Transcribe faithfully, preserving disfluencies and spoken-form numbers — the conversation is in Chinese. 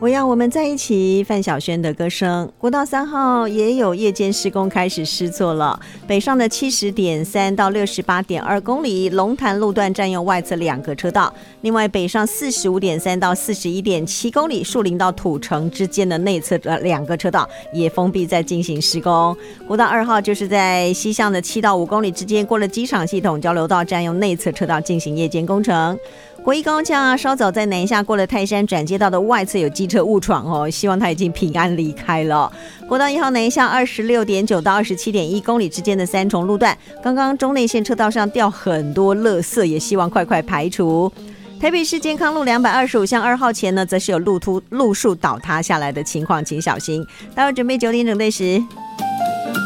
我要我们在一起，范晓萱的歌声。国道三号也有夜间施工开始施作了，北上的七十点三到六十八点二公里，龙潭路段占用外侧两个车道，另外北上四十五点三到四十一点七公里，树林到土城之间的内侧的两个车道也封闭在进行施工。国道二号就是在西向的七到五公里之间，过了机场系统交流道，占用内侧车道进行夜间工程。国一高架啊，稍早在南下过了泰山转接道的外侧有机车误闯哦，希望他已经平安离开了。国道一号南下二十六点九到二十七点一公里之间的三重路段，刚刚中内线车道上掉很多垃圾，也希望快快排除。台北市健康路两百二十五巷二号前呢，则是有路突路树倒塌下来的情况，请小心。待会准备九点整对时。